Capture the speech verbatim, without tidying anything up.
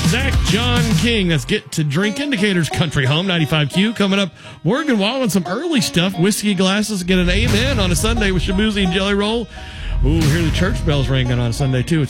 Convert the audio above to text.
Zach John King. That's Get to Drink Indicators Country Home, ninety-five Q. Coming up, Morgan Wallen, some early stuff. Whiskey glasses, get an amen on a Sunday with Shabuzi and Jelly Roll. Ooh, hear the church bells ringing on a Sunday, too. It's